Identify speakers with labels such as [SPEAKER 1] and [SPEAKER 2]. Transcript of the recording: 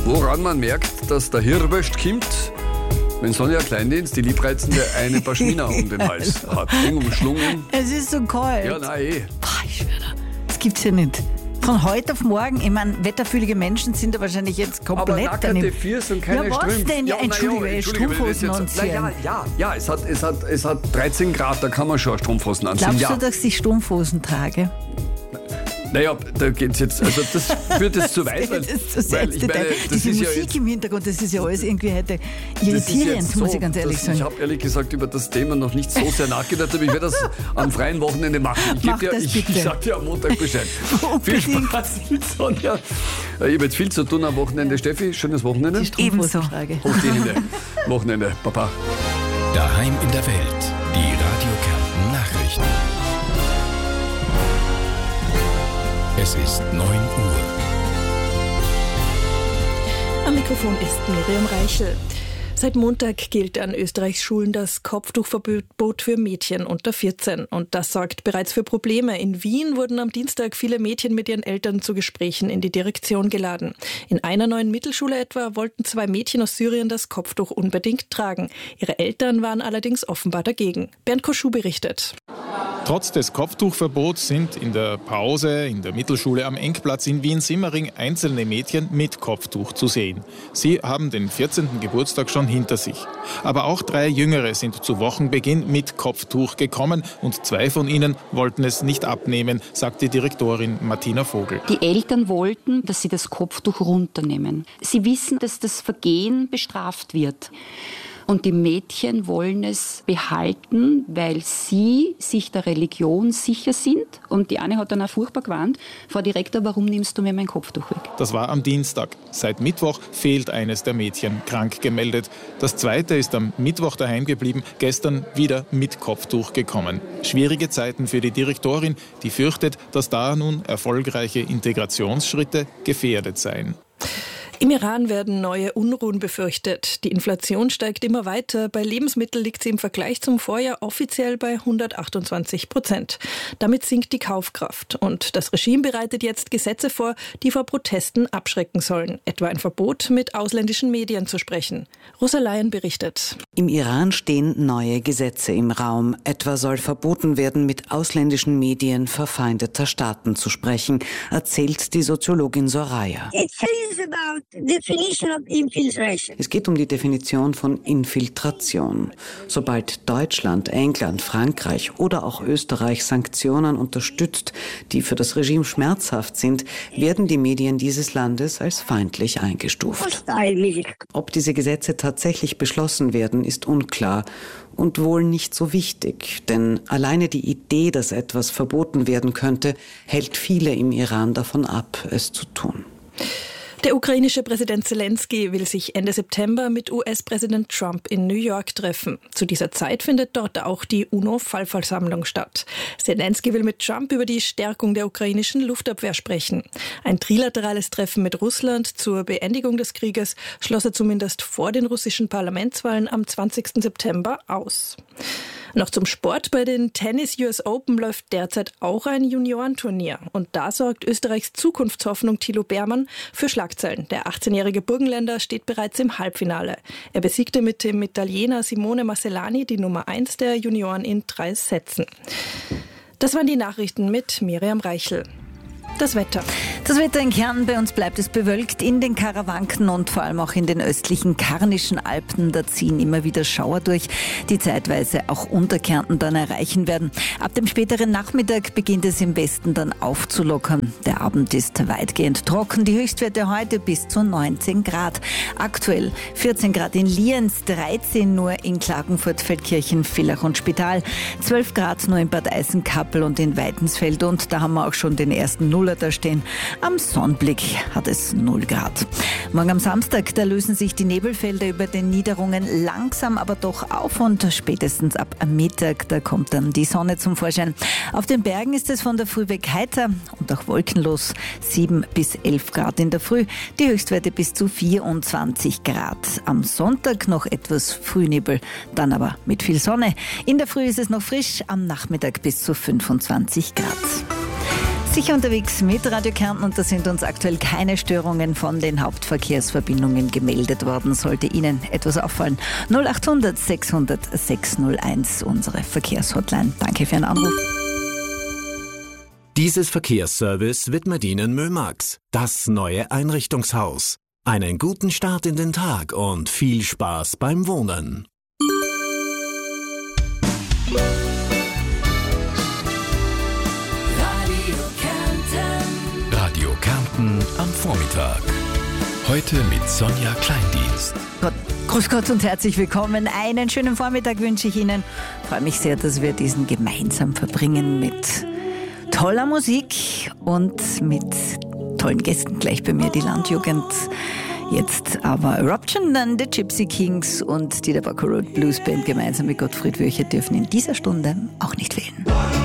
[SPEAKER 1] Woran man merkt, dass der Hirwöst kommt, wenn Sonja Kleindienst, die Liebreizende, eine Paschmina um den Hals hat. Eng umschlungen.
[SPEAKER 2] Es ist so kalt.
[SPEAKER 1] Ja, nein.
[SPEAKER 2] Boah, ich schwöre, das gibt's ja nicht. Von heute auf morgen, ich meine, wetterfühlige Menschen sind da wahrscheinlich jetzt
[SPEAKER 1] Aber
[SPEAKER 2] komplett
[SPEAKER 1] nackerte Füße und keine
[SPEAKER 2] Ja, was
[SPEAKER 1] Strümpfe.
[SPEAKER 2] denn? Ja, Entschuldige, Strumpfhosen anziehen.
[SPEAKER 1] Ja, es hat 13 Grad, da kann man schon Strumpfhosen anziehen.
[SPEAKER 2] Glaubst
[SPEAKER 1] Ja.
[SPEAKER 2] du, dass ich Strumpfhosen trage?
[SPEAKER 1] Naja, da geht's jetzt, also das führt jetzt zu weit.
[SPEAKER 2] Das ist das
[SPEAKER 1] weil
[SPEAKER 2] letzte Teil.
[SPEAKER 1] das
[SPEAKER 2] Diese
[SPEAKER 1] ist ja
[SPEAKER 2] Musik
[SPEAKER 1] jetzt,
[SPEAKER 2] im Hintergrund, das ist ja alles irgendwie heute
[SPEAKER 1] das ist
[SPEAKER 2] irritierend,
[SPEAKER 1] jetzt
[SPEAKER 2] muss
[SPEAKER 1] so,
[SPEAKER 2] ich ganz ehrlich
[SPEAKER 1] dass
[SPEAKER 2] sagen.
[SPEAKER 1] Ich habe ehrlich gesagt über das Thema noch nicht so sehr nachgedacht, aber ich werde das am freien Wochenende machen.
[SPEAKER 2] Mach das bitte.
[SPEAKER 1] Ich sag dir am Montag Bescheid. Viel Spaß mit Sonja. Ich habe jetzt viel zu tun am Wochenende. Steffi, schönes Wochenende.
[SPEAKER 2] Ebenso.
[SPEAKER 1] Hoch die Hände. Wochenende, Papa.
[SPEAKER 3] Daheim in der Welt. Die Radio Kärnten Nachrichten. Es ist 9 Uhr.
[SPEAKER 4] Am Mikrofon ist Miriam Reichel. Seit Montag gilt an Österreichs Schulen das Kopftuchverbot für Mädchen unter 14. Und das sorgt bereits für Probleme. In Wien wurden am Dienstag viele Mädchen mit ihren Eltern zu Gesprächen in die Direktion geladen. In einer neuen Mittelschule etwa wollten 2 Mädchen aus Syrien das Kopftuch unbedingt tragen. Ihre Eltern waren allerdings offenbar dagegen. Bernd Koschuh berichtet.
[SPEAKER 5] Trotz des Kopftuchverbots sind in der Pause in der Mittelschule am Engplatz in Wien-Simmering einzelne Mädchen mit Kopftuch zu sehen. Sie haben den 14. Geburtstag schon hinter sich. Aber auch 3 Jüngere sind zu Wochenbeginn mit Kopftuch gekommen und 2 von ihnen wollten es nicht abnehmen, sagt die Direktorin Martina Vogel.
[SPEAKER 6] Die Eltern wollten, dass sie das Kopftuch runternehmen. Sie wissen, dass das Vergehen bestraft wird. Und die Mädchen wollen es behalten, weil sie sich der Religion sicher sind. Und die eine hat dann auch furchtbar gewarnt: Frau Direktor, warum nimmst du mir mein Kopftuch weg?
[SPEAKER 5] Das war am Dienstag. Seit Mittwoch fehlt eines der Mädchen, krank gemeldet. Das zweite ist am Mittwoch daheim geblieben, gestern wieder mit Kopftuch gekommen. Schwierige Zeiten für die Direktorin, die fürchtet, dass da nun erfolgreiche Integrationsschritte gefährdet seien.
[SPEAKER 4] Im Iran werden neue Unruhen befürchtet. Die Inflation steigt immer weiter. Bei Lebensmitteln liegt sie im Vergleich zum Vorjahr offiziell bei 128%. Damit sinkt die Kaufkraft. Und das Regime bereitet jetzt Gesetze vor, die vor Protesten abschrecken sollen. Etwa ein Verbot, mit ausländischen Medien zu sprechen. Rosa Leyen berichtet.
[SPEAKER 7] Im Iran stehen neue Gesetze im Raum. Etwa soll verboten werden, mit ausländischen Medien verfeindeter Staaten zu sprechen, erzählt die Soziologin Soraya. Es geht um die Definition von Infiltration. Sobald Deutschland, England, Frankreich oder auch Österreich Sanktionen unterstützt, die für das Regime schmerzhaft sind, werden die Medien dieses Landes als feindlich eingestuft. Ob diese Gesetze tatsächlich beschlossen werden, ist unklar und wohl nicht so wichtig, denn alleine die Idee, dass etwas verboten werden könnte, hält viele im Iran davon ab, es zu tun.
[SPEAKER 4] Der ukrainische Präsident Zelensky will sich Ende September mit US-Präsident Trump in New York treffen. Zu dieser Zeit findet dort auch die UNO-Vollversammlung statt. Zelensky will mit Trump über die Stärkung der ukrainischen Luftabwehr sprechen. Ein trilaterales Treffen mit Russland zur Beendigung des Krieges schloss er zumindest vor den russischen Parlamentswahlen am 20. September aus. Noch zum Sport. Bei den Tennis US Open läuft derzeit auch ein Juniorenturnier. Und da sorgt Österreichs Zukunftshoffnung Thilo Beermann für Schlagzeilen. Der 18-jährige Burgenländer steht bereits im Halbfinale. Er besiegte mit dem Italiener Simone Marcellani die Nummer 1 der Junioren in 3 Sätzen. Das waren die Nachrichten mit Miriam Reichel. Das Wetter.
[SPEAKER 2] Das Wetter in Kärnten, bei uns bleibt es bewölkt. In den Karawanken und vor allem auch in den östlichen Karnischen Alpen, da ziehen immer wieder Schauer durch, die zeitweise auch unter Kärnten dann erreichen werden. Ab dem späteren Nachmittag beginnt es im Westen dann aufzulockern. Der Abend ist weitgehend trocken. Die Höchstwerte heute bis zu 19 Grad. Aktuell 14 Grad in Lienz, 13 nur in Klagenfurt, Feldkirchen, Villach und Spital, 12 Grad nur in Bad Eisenkappel und in Weidensfeld. Und da haben wir auch schon den ersten Nuller da stehen. Am Sonnenblick hat es 0 Grad. Morgen am Samstag, da lösen sich die Nebelfelder über den Niederungen langsam aber doch auf und spätestens ab Mittag, da kommt dann die Sonne zum Vorschein. Auf den Bergen ist es von der Früh weg heiter und auch wolkenlos. 7 bis 11 Grad in der Früh, die Höchstwerte bis zu 24 Grad. Am Sonntag noch etwas Frühnebel, dann aber mit viel Sonne. In der Früh ist es noch frisch, am Nachmittag bis zu 25 Grad. Sicher unterwegs mit Radio Kärnten und da sind uns aktuell keine Störungen von den Hauptverkehrsverbindungen gemeldet worden. Sollte Ihnen etwas auffallen, 0800 600 601, unsere Verkehrshotline. Danke für Ihren Anruf.
[SPEAKER 8] Dieses Verkehrsservice widmet Ihnen Mömax, das neue Einrichtungshaus. Einen guten Start in den Tag und viel Spaß beim Wohnen.
[SPEAKER 3] Radio Kärnten am Vormittag. Heute mit Sonja Kleindienst.
[SPEAKER 2] Grüß Gott und herzlich willkommen. Einen schönen Vormittag wünsche ich Ihnen. Ich freue mich sehr, dass wir diesen gemeinsam verbringen mit toller Musik und mit tollen Gästen. Gleich bei mir die Landjugend. Jetzt aber Eruption, dann The Gypsy Kings und die Tobacco Road Blues Band gemeinsam mit Gottfried Wöcher dürfen in dieser Stunde auch nicht fehlen.